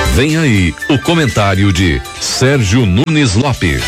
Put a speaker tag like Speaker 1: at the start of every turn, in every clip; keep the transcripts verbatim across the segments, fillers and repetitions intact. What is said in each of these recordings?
Speaker 1: Vem aí o comentário de Sérgio Nunes Lopes.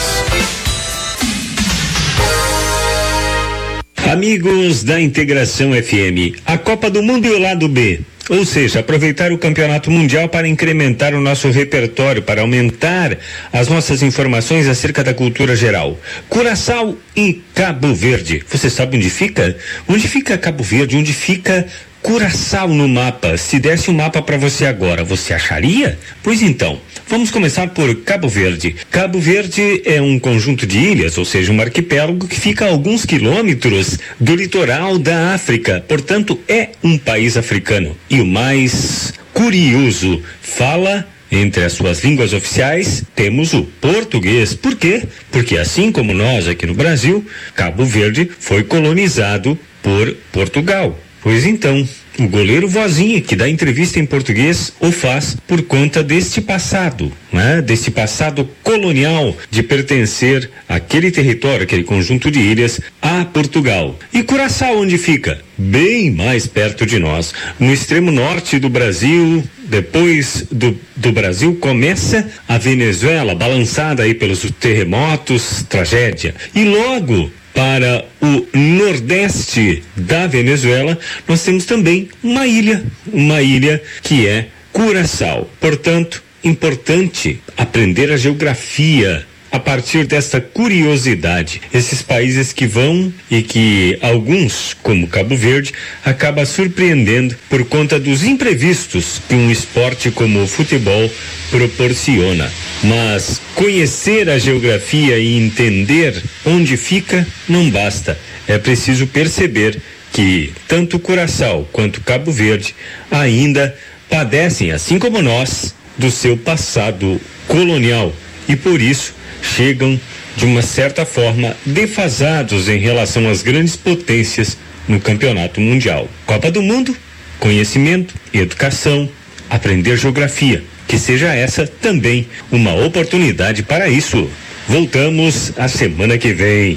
Speaker 2: Amigos da Integração F M, a Copa do Mundo e o lado B. Ou seja, aproveitar o campeonato mundial para incrementar o nosso repertório, para aumentar as nossas informações acerca da cultura geral. Curaçao e Cabo Verde. Você sabe onde fica? Onde fica Cabo Verde? Onde fica Curaçao no mapa? Se desse um mapa para você agora, você acharia? Pois então, vamos começar por Cabo Verde. Cabo Verde é um conjunto de ilhas, ou seja, um arquipélago que fica a alguns quilômetros do litoral da África. Portanto, é um país africano. E o mais curioso, fala entre as suas línguas oficiais, temos o português. Por quê? Porque assim como nós aqui no Brasil, Cabo Verde foi colonizado por Portugal. Pois então, o goleiro Vozinha, que dá entrevista em português, o faz por conta deste passado, né? Deste passado colonial de pertencer àquele território, aquele conjunto de ilhas, a Portugal. E Curaçao, onde fica? Bem mais perto de nós, no extremo norte do Brasil. Depois do, do Brasil começa a Venezuela, balançada aí pelos terremotos, tragédia. E logo para o nordeste da Venezuela, nós temos também uma ilha, uma ilha que é Curaçao. Portanto, importante aprender a geografia a partir desta curiosidade. Esses países que vão e que alguns, como Cabo Verde, acaba surpreendendo por conta dos imprevistos que um esporte como o futebol proporciona. Mas conhecer a geografia e entender onde fica não basta. É preciso perceber que tanto Curaçao quanto Cabo Verde ainda padecem, assim como nós, do seu passado colonial. E por isso chegam, de uma certa forma, defasados em relação às grandes potências no campeonato mundial. Copa do Mundo, conhecimento, educação, aprender geografia. Que seja essa também uma oportunidade para isso. Voltamos a semana que vem.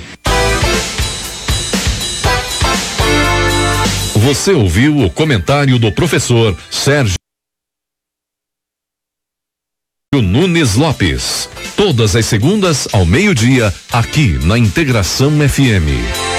Speaker 1: Você ouviu o comentário do professor Sérgio Nunes Lopes. Todas as segundas ao meio-dia, aqui na Integração F M.